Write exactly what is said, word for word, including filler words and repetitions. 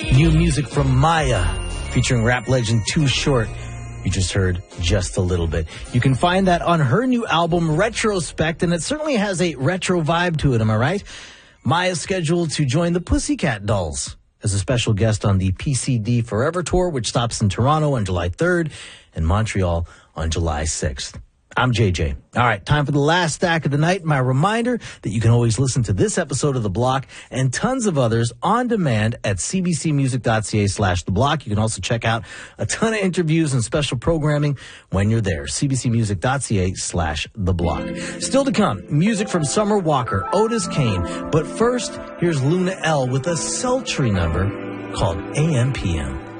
New music from Maya, featuring rap legend Too Short. You just heard Just a Little Bit. You can find that on her new album, Retrospect, and it certainly has a retro vibe to it, am I right? Maya's scheduled to join the Pussycat Dolls as a special guest on the P C D Forever Tour, which stops in Toronto on July third and Montreal on July sixth. I'm J J. All right, time for the last stack of the night. My reminder that you can always listen to this episode of The Block and tons of others on demand at cbcmusic.ca slash The Block. You can also check out a ton of interviews and special programming when you're there. cbcmusic.ca slash The Block. Still to come, music from Summer Walker, Otis Kane. But first, here's Luna L with a sultry number called A M P M.